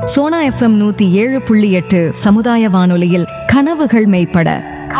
Sona FM 107.8 சமுதாய வானொலியில் கனவுகள் மெய்ப்பட.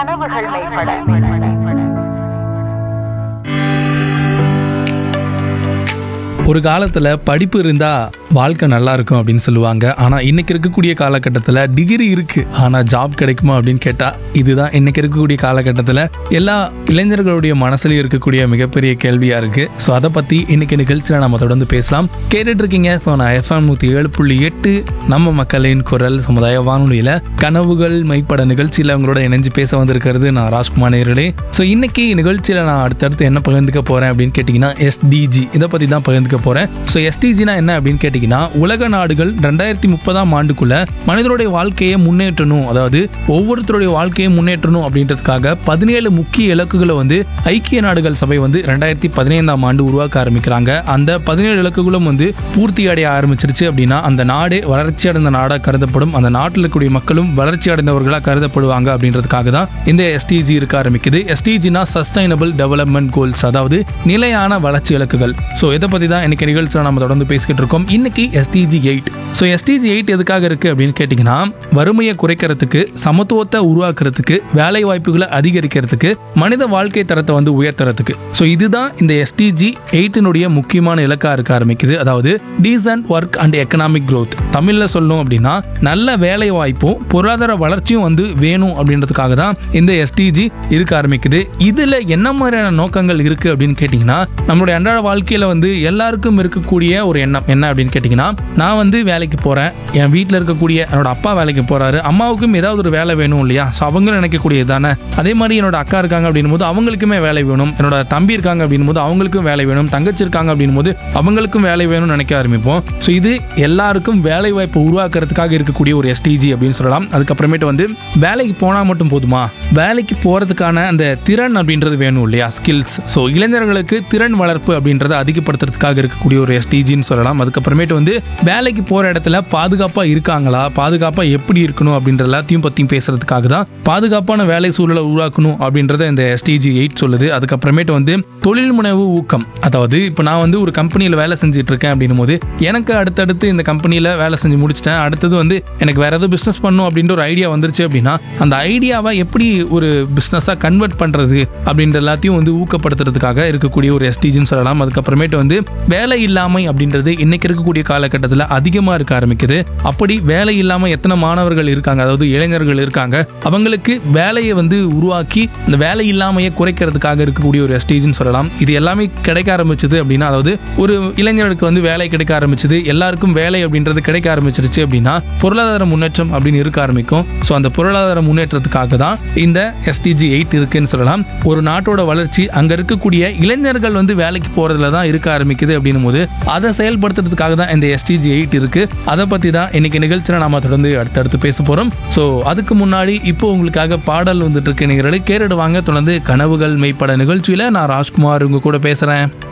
ஒரு காலத்தில் படிப்பு இருந்தால் வாழ்க்கை நல்லா இருக்கும் அப்படின்னு சொல்லுவாங்க. ஆனால் இன்னைக்கு இருக்கக்கூடிய காலகட்டத்தில் டிகிரி இருக்கு ஆனால் ஜாப் கிடைக்குமா அப்படின்னு கேட்டால் இதுதான் இன்னைக்கு இருக்கக்கூடிய காலகட்டத்தில் எல்லா இளைஞர்களுடைய மனசுலையும் இருக்கக்கூடிய மிகப்பெரிய கேள்வியாக இருக்கு. ஸோ அதை பற்றி இன்னைக்கு நிகழ்ச்சியில் நம்ம தொடர்ந்து பேசலாம். கேட்டுட்டு இருக்கீங்க சோனா FM 107.8 நம்ம மக்களின் குரல் சமுதாய வானொலியில் கனவுகள் மெய்ப்பட நிகழ்ச்சியில் அவங்களோட இணைஞ்சு பேச வந்திருக்கிறது நான் ராஜ்குமார் நேயர்களே. ஸோ இன்னைக்கு நிகழ்ச்சியில் நான் அடுத்தடுத்து என்ன பகிர்ந்துக்க போறேன் அப்படின்னு கேட்டிங்கன்னா SDG இதை பற்றி தான் பகிர்ந்துக்க போறேன். ஸோ SDGனா என்ன அப்படின்னு கேட்டிங்கன்னா உலக நாடுகள் 2030 ஆண்டுக்குள்ள மனிதனுடைய வாழ்க்கையை முன்னேற்றணும், அதாவது ஒவ்வொருத்தருடைய வாழ்க்கையை முன்னேற்றணும் அப்படின்றதுக்காக 17 முக்கிய இலக்குகளை வந்து ஐக்கிய நாடுகள் சபை வந்து 2015 ஆண்டு உருவாக்க ஆரம்பிக்கிறாங்க. அந்த 17 இலக்குகளும் வந்து பூர்த்தி அடைய ஆரம்பிச்சிருச்சு அப்படின்னா அந்த நாடு வளர்ச்சி அடைந்த நாடாக கருதப்படும், அந்த நாட்டில் இருக்கக்கூடிய மக்களும் வளர்ச்சி அடைந்தவர்களாக கருதப்படுவாங்க அப்படின்றதுக்காக தான் இந்த SDG இருக்க ஆரம்பிக்குது. SDGனா சஸ்டைனபிள் டெவலப்மெண்ட் கோல்ஸ், அதாவது நிலையான வளர்ச்சி இலக்குகள். ஸோ இதை பற்றி தான் இன்னைக்கு நிகழ்ச்சியில் நம்ம தொடர்ந்து பேசிக்கிட்டு இருக்கோம். இன்னைக்கு SDG 8. ஸோ SDG 8 எதுக்காக இருக்கு அப்படின்னு கேட்டிங்கன்னா வறுமையை குறைக்கிறதுக்கு, சமத்துவத்தை உருவாக்குறதுக்கு, வேலை வாய்ப்புகளை அதிகரிக்கிறதுக்கு, மனித வாழ்க்கை தரத்தை வந்து உயர்த்துறதுக்கு. ஸோ இதுதான் இந்த SDG 8 முக்கியமான இலக்கா இருக்க ஆரம்பிக்குது. அதாவது descent work and economic growth. தமிழ்ல சொல்லணும் அப்படின்னா நல்ல வேலை வாய்ப்பும் பொருளாதார வளர்ச்சியும் வந்து வேணும் அப்படின்றதுக்காக தான் இந்த SDG இருக்க ஆரம்பிக்குது. இதுல என்ன மாதிரியான நோக்கங்கள் இருக்கு அப்படின்னு கேட்டிங்கன்னா நம்மளுடைய அன்றாட வாழ்க்கையில வந்து எல்லாருக்கும் இருக்கக்கூடிய ஒரு எண்ணம் என்ன அப்படின்னு கேட்டிங்கன்னா நான் வந்து வேலைக்கு போறேன், என் வீட்டில் இருக்கக்கூடிய என்னோட அப்பா வேலைக்கு போறாரு, அம்மாவுக்கும் ஏதாவது ஒரு வேலை வேணும் இல்லையா? ஸோ அவங்களும் நினைக்கக்கூடியது தானே. அதே மாதிரி என்னோட அக்கா இருக்காங்க அப்படின் போது அவங்களுக்குமே வேலை வேணும், என்னோட தம்பி இருக்காங்க அப்படின் போது அவங்களுக்கும் வேலை வேணும், தங்கச்சி இருக்காங்க அப்படின் போது அவங்களுக்கும் வேலை வேணும்னு நினைக்க ஆரம்பிப்போம். ஸோ இது எல்லாருக்கும் வேலை வாய்ப்பு உருவாக்குறதுக்காக இருக்கக்கூடிய ஒரு SDG அப்படின்னு சொல்லலாம். அதுக்கப்புறமேட்டு வந்து வேலைக்கு போனா மட்டும் போதுமா, வேலைக்கு போறதுக்கான அந்த திறன் அப்படின்றது வேணும் இல்லையா, ஸ்கில்ஸ். ஸோ இளைஞர்களுக்கு திறன் வளர்ப்பு அப்படின்றத அதிகப்படுத்துறதுக்காக இருக்கக்கூடிய ஒரு SDGன்னு சொல்லலாம். அதுக்கப்புறமேட்டு வந்து வேலைக்கு போற இடத்துல பாதுகாப்பா இருக்காங்களா, பாதுகாப்பா எப்படி இருக்கணும் அப்படின்ற எல்லாத்தையும் பத்தியும் பேசுறதுக்காக தான் பாதுகாப்பான வேலை சூழலை உருவாக்கணும் அப்படின்றத இந்த SDG 8 சொல்லுது. அதுக்கப்புறமேட்டு வந்து தொழில் முனைவு ஊக்கம், அதாவது இப்போ நான் வந்து ஒரு கம்பெனியில் வேலை செஞ்சுட்டு இருக்கேன் அப்படின்னும் போது எனக்கு அடுத்தடுத்து இந்த கம்பெனியில் வேலை செஞ்சு முடிச்சிட்டேன், அடுத்தது வந்து எனக்கு வேற ஏதாவது பிஸ்னஸ் பண்ணும் அப்படின்ற ஒரு ஐடியா வந்துருச்சு அப்படின்னா அந்த ஐடியாவை எப்படி ஒரு பிஸ்னஸாக கன்வெர்ட் பண்றது அப்படின்ற எல்லாத்தையும் வந்து ஊக்கப்படுத்துறதுக்காக இருக்கக்கூடிய ஒரு SDGன்னு சொல்லலாம். அதுக்கப்புறமேட்டு வந்து வேலை இல்லாமை அப்படின்றது இன்னைக்கு இருக்கக்கூடிய காலகட்டத்தில் அதிகமாக இருக்க ஆரம்பிக்குது. அப்படி வேலை இல்லாமல் எத்தனை மாணவர்கள் இருக்காங்க, அதாவது இளைஞர்கள் இருக்காங்க, அவங்களுக்கு வேலையை வந்து உருவாக்கி இந்த வேலை இல்லாமையை குறைக்கிறதுக்காக இருக்கக்கூடிய ஒரு SDGன்னு சொல்லலாம். இது எல்லாமே கிடைக்க ஆரம்பிச்சது அப்படின்னா, அதாவது ஒரு இளைஞர்களுக்கு வந்து வேலை கிடைக்க ஆரம்பிச்சது, எல்லாருக்கும் வேலை அப்படின்றது கிடைக்க ஆரம்பிச்சிருச்சு அப்படின்னா பொருளாதார முன்னேற்றம் அப்படின்னு இருக்க ஆரம்பிக்கும். ஸோ அந்த பொருளாதார முன்னேற்றத்துக்காக தான் இந்த SDG 8 இருக்குன்னு சொல்லலாம். ஒரு நாட்டோட வளர்ச்சி அங்க இருக்கக்கூடிய இளைஞர்கள் வந்து வேலைக்கு போறதுல தான் இருக்க ஆரம்பிக்குது அப்படின்னும் போது அதை செயல்படுத்துறதுக்காக தான் இந்த SDG 8 இருக்கு. அதை பத்தி தான் இன்னைக்கு நிகழ்ச்சியில நாம தொடர்ந்து அடுத்தடுத்து பேச போறோம். ஸோ அதுக்கு முன்னாடி இப்போ உங்களுக்காக பாடல் வந்துட்டு இருக்கு, நீங்க கேட்டுடுவாங்க. தொடர்ந்து கனவுகள் மெய்ப்பட நிகழ்ச்சியில நான் ராஜ்குமார் உங்க கூட பேசுறேன்.